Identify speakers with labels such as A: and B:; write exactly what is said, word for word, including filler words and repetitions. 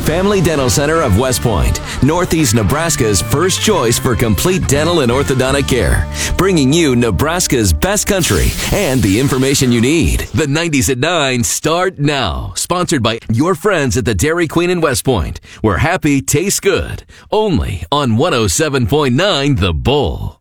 A: Family Dental Center of West Point, Northeast Nebraska's first choice for complete dental and orthodontic care, bringing you Nebraska's best country and the information you need. The nineties at nine start now. Sponsored by your friends at the Dairy Queen in West Point, where happy tastes good. Only on one oh seven point nine The Bull.